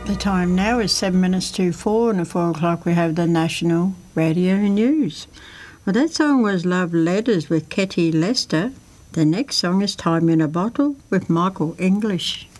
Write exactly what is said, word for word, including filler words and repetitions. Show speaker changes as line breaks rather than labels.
The time now is seven minutes to four, and at four o'clock we have the National Radio News. Well, that song was Love Letters with Ketty Lester. The next song is Time in a Bottle with Michael English.